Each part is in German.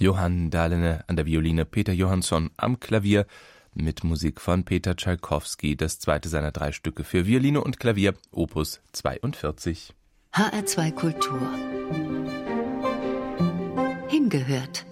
Johann Dahlene an der Violine, Peter Johansson am Klavier mit Musik von Peter Tschaikowski, das zweite seiner 3 Stücke für Violine und Klavier, Opus 42. HR2 Kultur. Hingehört.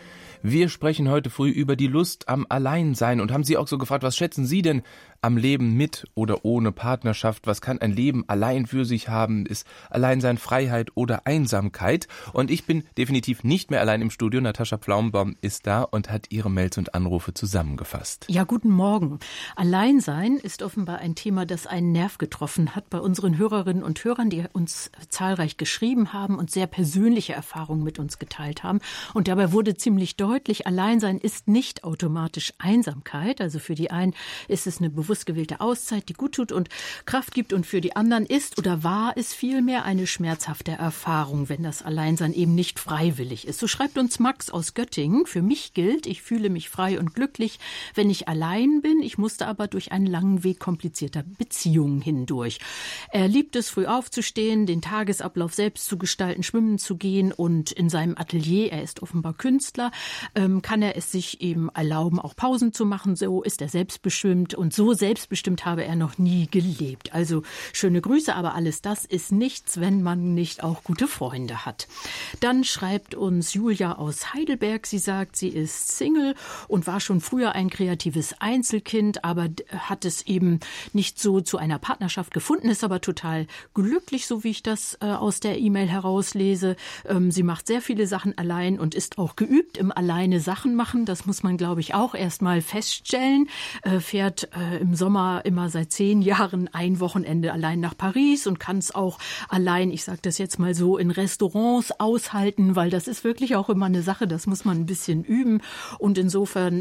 Wir sprechen heute früh über die Lust am Alleinsein und haben Sie auch so gefragt, was schätzen Sie denn am Leben mit oder ohne Partnerschaft? Was kann ein Leben allein für sich haben? Ist Alleinsein Freiheit oder Einsamkeit? Und ich bin definitiv nicht mehr allein im Studio. Natascha Pflaumenbaum ist da und hat ihre Mails und Anrufe zusammengefasst. Ja, guten Morgen. Alleinsein ist offenbar ein Thema, das einen Nerv getroffen hat bei unseren Hörerinnen und Hörern, die uns zahlreich geschrieben haben und sehr persönliche Erfahrungen mit uns geteilt haben. Und dabei wurde ziemlich deutlich, Alleinsein ist nicht automatisch Einsamkeit. Also für die einen ist es eine bewusst gewählte Auszeit, die gut tut und Kraft gibt, und für die anderen ist oder war es vielmehr eine schmerzhafte Erfahrung, wenn das Alleinsein eben nicht freiwillig ist. So schreibt uns Max aus Göttingen: Für mich gilt, ich fühle mich frei und glücklich, wenn ich allein bin. Ich musste aber durch einen langen Weg komplizierter Beziehungen hindurch. Er liebt es, früh aufzustehen, den Tagesablauf selbst zu gestalten, schwimmen zu gehen, und in seinem Atelier, er ist offenbar Künstler, kann er es sich eben erlauben, auch Pausen zu machen. So ist er selbstbestimmt, und so selbstbestimmt habe er noch nie gelebt. Also schöne Grüße, aber alles das ist nichts, wenn man nicht auch gute Freunde hat. Dann schreibt uns Julia aus Heidelberg. Sie sagt, sie ist Single und war schon früher ein kreatives Einzelkind, aber hat es eben nicht so zu einer Partnerschaft gefunden, ist aber total glücklich, so wie ich das aus der E-Mail herauslese. Sie macht sehr viele Sachen allein und ist auch geübt im alleine Sachen machen. Das muss man, glaube ich, auch erst mal feststellen. Fährt im Sommer immer seit 10 Jahren ein Wochenende allein nach Paris und kann es auch allein, ich sage das jetzt mal so, in Restaurants aushalten, weil das ist wirklich auch immer eine Sache, das muss man ein bisschen üben. Und insofern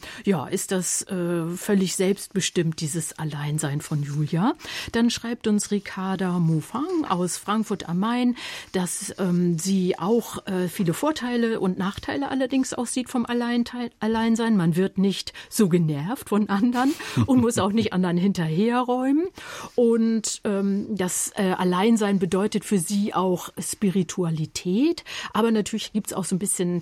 ist das völlig selbstbestimmt, dieses Alleinsein von Julia. Dann schreibt uns Ricarda Moufang aus Frankfurt am Main, dass sie auch viele Vorteile und Nachteile allerdings auch sieht vom Alleinsein. Man wird nicht so genervt von anderen und muss auch nicht anderen hinterherräumen. Und das Alleinsein bedeutet für sie auch Spiritualität. Aber natürlich gibt es auch so ein bisschen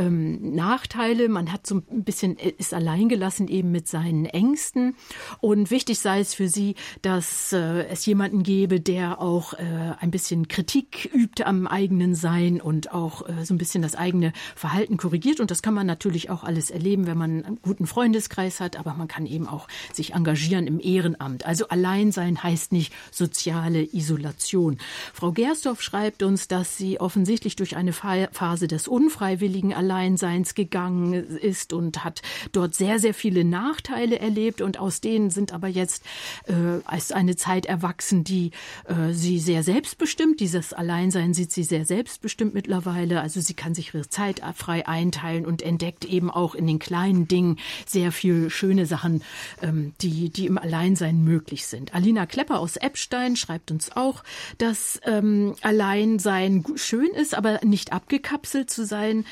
Nachteile. Man hat so ein bisschen, ist alleingelassen eben mit seinen Ängsten. Und wichtig sei es für sie, dass es jemanden gäbe, der auch ein bisschen Kritik übt am eigenen Sein und auch so ein bisschen das eigene Verhalten korrigiert. Und das kann man natürlich auch alles erleben, wenn man einen guten Freundeskreis hat, aber man kann eben auch sich engagieren im Ehrenamt. Also Alleinsein heißt nicht soziale Isolation. Frau Gersdorf schreibt uns, dass sie offensichtlich durch eine Phase des unfreiwilligen Alleinseins gegangen ist und hat dort sehr, sehr viele Nachteile erlebt, und aus denen sind aber jetzt als eine Zeit erwachsen, die sie sehr selbstbestimmt, dieses Alleinsein sieht sie sehr selbstbestimmt mittlerweile, also sie kann sich ihre Zeit frei einteilen und entdeckt eben auch in den kleinen Dingen sehr viele schöne Sachen, die im Alleinsein möglich sind. Alina Klepper aus Eppstein schreibt uns auch, dass Alleinsein schön ist, aber nicht abgekapselt zu sein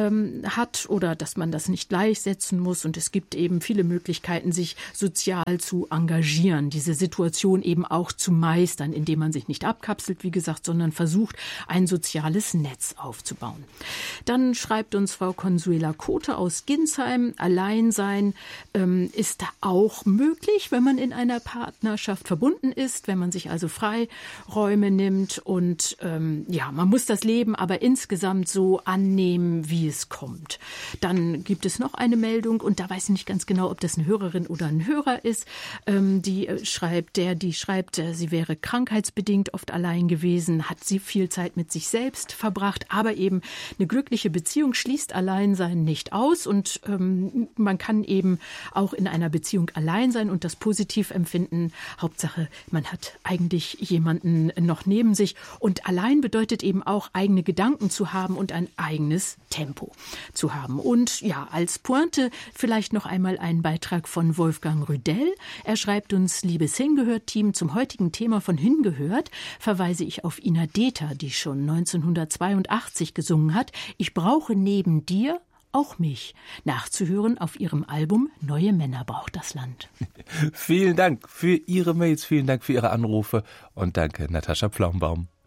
hat, oder dass man das nicht gleichsetzen muss, und es gibt eben viele Möglichkeiten, sich sozial zu engagieren, diese Situation eben auch zu meistern, indem man sich nicht abkapselt, wie gesagt, sondern versucht, ein soziales Netz aufzubauen. Dann schreibt uns Frau Consuela Kote aus Ginsheim, Alleinsein ist auch möglich, wenn man in einer Partnerschaft verbunden ist, wenn man sich also Freiräume nimmt, und man muss das Leben aber insgesamt so annehmen, wie es kommt. Dann gibt es noch eine Meldung, und da weiß ich nicht ganz genau, ob das eine Hörerin oder ein Hörer ist, die schreibt, sie wäre krankheitsbedingt oft allein gewesen, hat sie viel Zeit mit sich selbst verbracht, aber eben eine glückliche Beziehung schließt Alleinsein nicht aus, und man kann eben auch in einer Beziehung allein sein und das positiv empfinden. Hauptsache, man hat eigentlich jemanden noch neben sich, und allein bedeutet eben auch, eigene Gedanken zu haben und ein eigenes Tempo zu haben. Und ja, als Pointe vielleicht noch einmal ein Beitrag von Wolfgang Rüdell. Er schreibt uns: Liebes Hingehört-Team, zum heutigen Thema von Hingehört verweise ich auf Ina Deter, die schon 1982 gesungen hat: Ich brauche neben dir auch mich. Nachzuhören auf ihrem Album Neue Männer braucht das Land. Vielen Dank für Ihre Mails, vielen Dank für Ihre Anrufe und danke, Natascha Pflaumenbaum.